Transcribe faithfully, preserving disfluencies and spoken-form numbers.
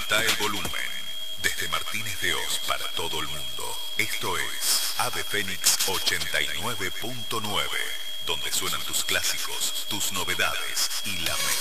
Aumenta el volumen. Desde Martínez de Oz para todo el mundo. Esto es Ave Fénix ochenta y nueve punto nueve, donde suenan tus clásicos, tus novedades y la mejor